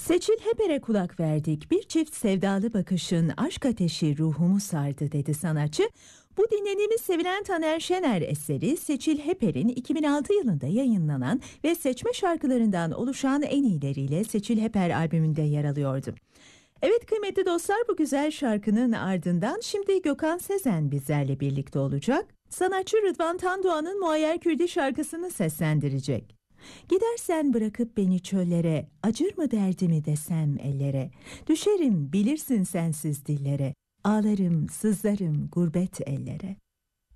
Seçil Heper'e kulak verdik. Bir çift sevdalı bakışın aşk ateşi ruhumu sardı dedi sanatçı. Bu dinlediğimiz sevilen Taner Şener eseri Seçil Heper'in 2006 yılında yayınlanan ve seçme şarkılarından oluşan en iyileriyle Seçil Heper albümünde yer alıyordu. Evet kıymetli dostlar, bu güzel şarkının ardından şimdi Gökhan Sezen bizlerle birlikte olacak. Sanatçı Rıdvan Tandoğan'ın Muayyer Kürdi şarkısını seslendirecek. Gidersen bırakıp beni çöllere, acır mı derdimi desem ellere, düşerim bilirsin sensiz dillere, ağlarım sızlarım gurbet ellere.